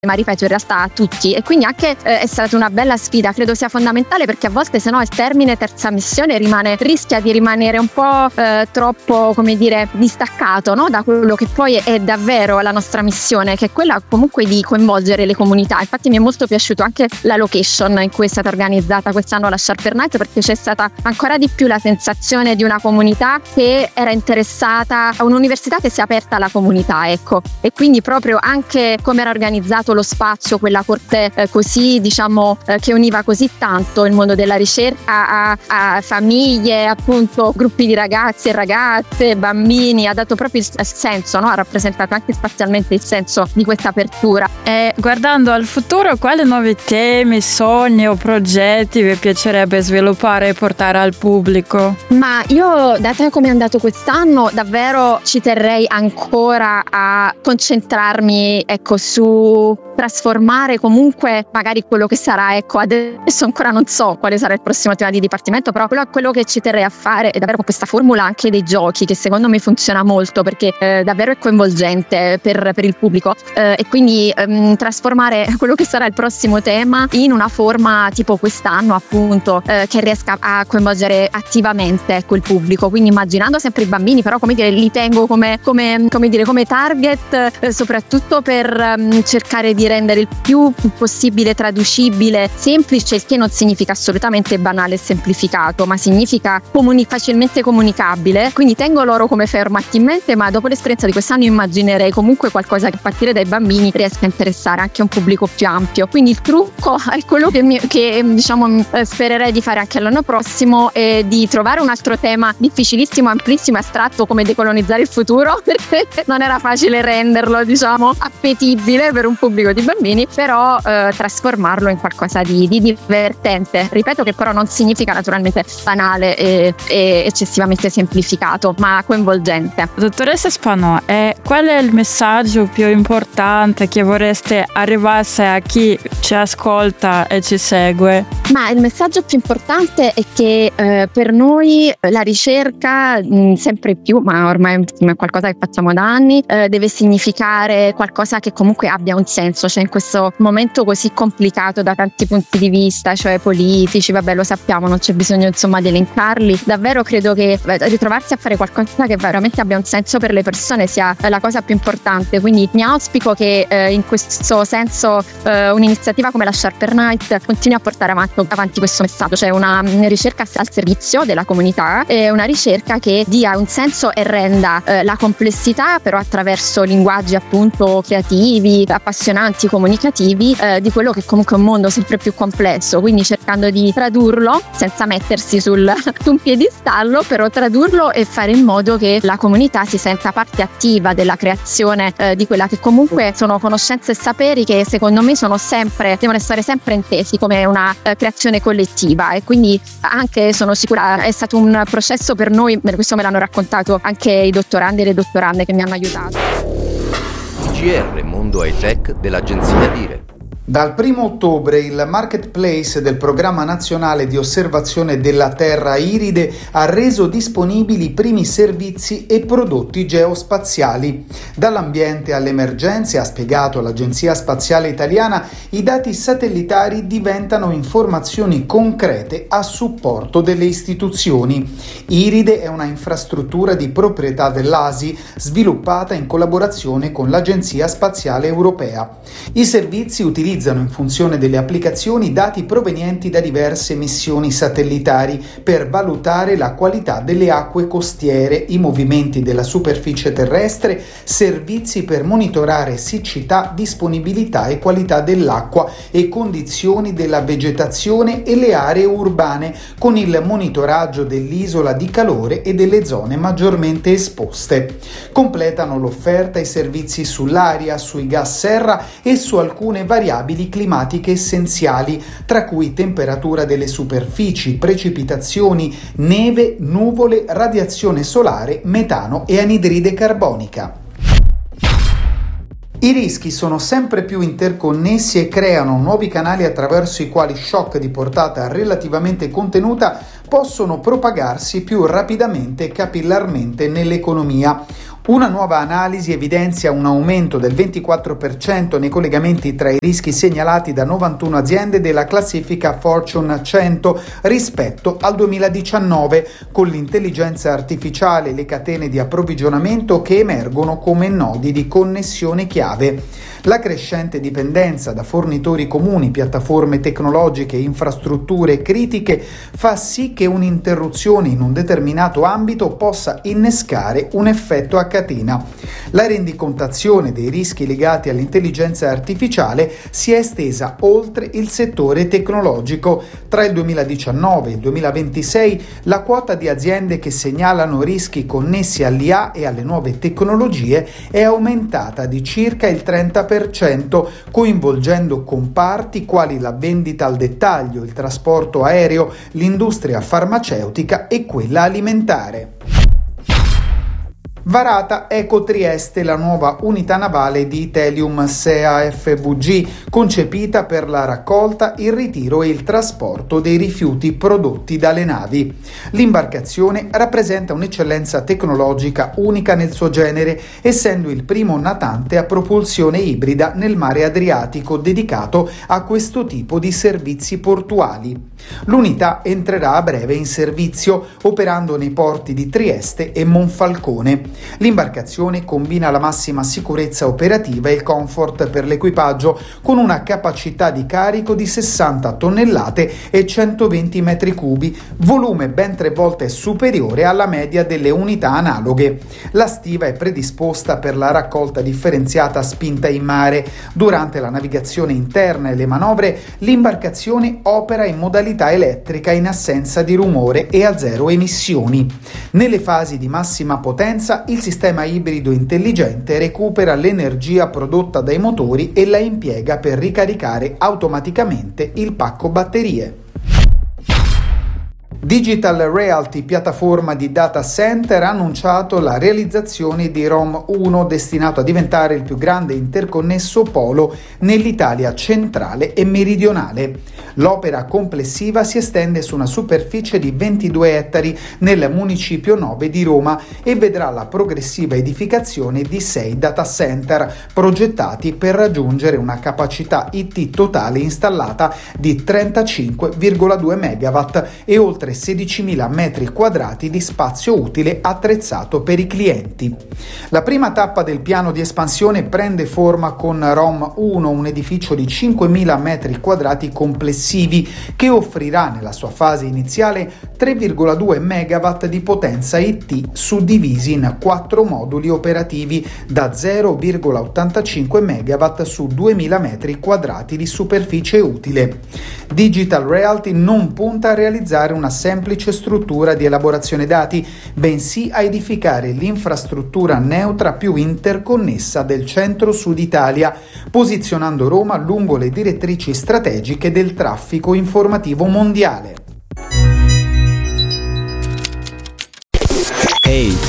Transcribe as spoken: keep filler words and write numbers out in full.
ma ripeto in realtà a tutti, e quindi anche eh, è stata una bella sfida. Credo sia fondamentale, perché a volte se no il termine terza missione rimane, rischia di rimanere un po' eh, troppo, come dire, distaccato, no? Da quello che poi è davvero la nostra missione, che è quella comunque di coinvolgere le comunità. Infatti mi è molto piaciuto anche la location in cui è stata organizzata quest'anno la Sharper Night, perché c'è stata ancora di più la sensazione di una comunità che era interessata, a un'università che si è aperta alla comunità, ecco. E quindi proprio anche come era organizzato lo spazio, quella corte eh, così diciamo eh, che univa così tanto il mondo della ricerca a, a famiglie, appunto gruppi di ragazzi e ragazze, bambini, ha dato proprio il senso, no? Ha rappresentato anche spazialmente il senso di questa apertura. E guardando al futuro, quali nuovi temi, sogni o progetti vi piacerebbe sviluppare e portare al pubblico? Ma io, dato come è andato quest'anno, davvero ci terrei ancora a concentrarmi, ecco, su trasformare comunque magari quello che sarà, ecco, adesso ancora non so quale sarà il prossimo tema di dipartimento, però quello, quello che ci terrei a fare è davvero con questa formula anche dei giochi, che secondo me funziona molto, perché eh, davvero è coinvolgente per, per il pubblico, eh, e quindi ehm, trasformare quello che sarà il prossimo tema in una forma tipo quest'anno, appunto, eh, che riesca a coinvolgere attivamente, ecco, il pubblico, quindi immaginando sempre i bambini, però come dire, li tengo come, come, come dire, come target, eh, soprattutto per ehm, cercare di rendere il più possibile traducibile, semplice, il che non significa assolutamente banale e semplificato, ma significa comuni- facilmente comunicabile. Quindi tengo loro come format in mente, ma dopo l'esperienza di quest'anno immaginerei comunque qualcosa che a partire dai bambini riesca a interessare anche un pubblico più ampio. Quindi il trucco è quello che, mi, che diciamo spererei di fare anche l'anno prossimo, è di trovare un altro tema difficilissimo, amplissimo, astratto come decolonizzare il futuro, perché non era facile renderlo, diciamo, appetibile per un pubblico di bambini, però eh, trasformarlo in qualcosa di, di divertente. Ripeto che però non significa naturalmente banale e, e eccessivamente semplificato, ma coinvolgente. Dottoressa Spanò, eh, qual è il messaggio più importante che vorreste arrivasse a chi ci ascolta e ci segue? Ma il messaggio più importante è che eh, per noi la ricerca mh, sempre più, ma ormai è qualcosa che facciamo da anni, eh, deve significare qualcosa che comunque abbia un senso, cioè in questo momento così complicato da tanti punti di vista, cioè politici, vabbè, lo sappiamo, non c'è bisogno insomma di elencarli. Davvero credo che ritrovarsi a fare qualcosa che veramente abbia un senso per le persone sia la cosa più importante, quindi mi auspico che eh, in questo senso eh, un'iniziativa come la Sharper Night continui a portare avanti, avanti questo messaggio, cioè una ricerca al servizio della comunità, e una ricerca che dia un senso e renda eh, la complessità, però attraverso linguaggi appunto creativi, appassionanti, comunicativi, eh, di quello che comunque è un mondo sempre più complesso, quindi cercando di tradurlo senza mettersi sul, su un piedistallo, però tradurlo e fare in modo che la comunità si senta parte attiva della creazione eh, di quella che comunque sono conoscenze e saperi che secondo me sono sempre, devono essere sempre intesi come una eh, creazione collettiva. E quindi anche sono sicura è stato un processo per noi, questo me l'hanno raccontato anche i dottorandi e le dottorande che mi hanno aiutato. G R Mondo High Tech dell'agenzia Dire. Dal primo ottobre il marketplace del Programma Nazionale di Osservazione della Terra IRIDE ha reso disponibili i primi servizi e prodotti geospaziali. Dall'ambiente alle emergenze, ha spiegato l'Agenzia Spaziale Italiana, i dati satellitari diventano informazioni concrete a supporto delle istituzioni. IRIDE è una infrastruttura di proprietà dell'A S I sviluppata in collaborazione con l'Agenzia Spaziale Europea. I servizi utilizzano in funzione delle applicazioni dati provenienti da diverse missioni satellitari per valutare la qualità delle acque costiere, i movimenti della superficie terrestre, servizi per monitorare siccità, disponibilità e qualità dell'acqua e condizioni della vegetazione e le aree urbane, con il monitoraggio dell'isola di calore e delle zone maggiormente esposte. Completano l'offerta i servizi sull'aria, sui gas serra e su alcune variabili climatiche essenziali, tra cui temperatura delle superfici, precipitazioni, neve, nuvole, radiazione solare, metano e anidride carbonica. I rischi sono sempre più interconnessi e creano nuovi canali attraverso i quali shock di portata relativamente contenuta possono propagarsi più rapidamente e capillarmente nell'economia. Una nuova analisi evidenzia un aumento del ventiquattro per cento nei collegamenti tra i rischi segnalati da novantuno aziende della classifica Fortune cento rispetto al duemiladiciannove, con l'intelligenza artificiale e le catene di approvvigionamento che emergono come nodi di connessione chiave. La crescente dipendenza da fornitori comuni, piattaforme tecnologiche e infrastrutture critiche fa sì che un'interruzione in un determinato ambito possa innescare un effetto a catena. La rendicontazione dei rischi legati all'intelligenza artificiale si è estesa oltre il settore tecnologico. Tra il duemiladiciannove e il duemilaventisei la quota di aziende che segnalano rischi connessi all'I A e alle nuove tecnologie è aumentata di circa il trenta per cento, coinvolgendo comparti quali la vendita al dettaglio, il trasporto aereo, l'industria farmaceutica e quella alimentare. Varata Eco Trieste, la nuova unità navale di Italium S E A F V G, concepita per la raccolta, il ritiro e il trasporto dei rifiuti prodotti dalle navi. L'imbarcazione rappresenta un'eccellenza tecnologica unica nel suo genere, essendo il primo natante a propulsione ibrida nel mare Adriatico dedicato a questo tipo di servizi portuali. L'unità entrerà a breve in servizio, operando nei porti di Trieste e Monfalcone. L'imbarcazione combina la massima sicurezza operativa e il comfort per l'equipaggio, con una capacità di carico di sessanta tonnellate e centoventi metri cubi, volume ben tre volte superiore alla media delle unità analoghe. La stiva è predisposta per la raccolta differenziata a spinta in mare. Durante la navigazione interna e le manovre, l'imbarcazione opera in modalità elettrica in assenza di rumore e a zero emissioni. Nelle fasi di massima potenza, il sistema ibrido intelligente recupera l'energia prodotta dai motori e la impiega per ricaricare automaticamente il pacco batterie. Digital Realty, piattaforma di data center, ha annunciato la realizzazione di Rome uno, destinato a diventare il più grande interconnesso polo nell'Italia centrale e meridionale. L'opera complessiva si estende su una superficie di ventidue ettari nel municipio nove di Roma e vedrà la progressiva edificazione di sei data center progettati per raggiungere una capacità I T totale installata di trentacinque virgola due megawatt e oltre sedicimila metri quadrati di spazio utile attrezzato per i clienti. La prima tappa del piano di espansione prende forma con Rome uno, un edificio di cinquemila metri quadrati complessivi che offrirà nella sua fase iniziale tre virgola due megawatt di potenza I T suddivisi in quattro moduli operativi da zero virgola ottantacinque megawatt su duemila metri quadrati di superficie utile. Digital Realty non punta a realizzare una semplice struttura di elaborazione dati, bensì a edificare l'infrastruttura neutra più interconnessa del centro-sud Italia, posizionando Roma lungo le direttrici strategiche del traffico informativo mondiale. Ehi,